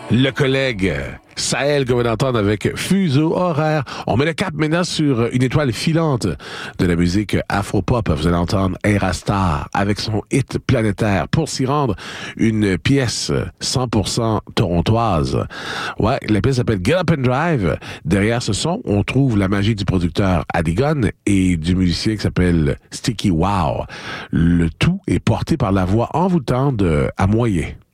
Le collègue Sahel, qu'on vient d'entendre avec Fuseau horaire. On met le cap maintenant sur une étoile filante de la musique afro-pop. Vous allez entendre Era Star avec son hit planétaire. Pour s'y rendre, une pièce 100% torontoise. Ouais, la pièce s'appelle Get Up and Drive. Derrière ce son, on trouve la magie du producteur Adigon et du musicien qui s'appelle Sticky Wow. Le tout est porté par la voix envoûtante de Amoyer.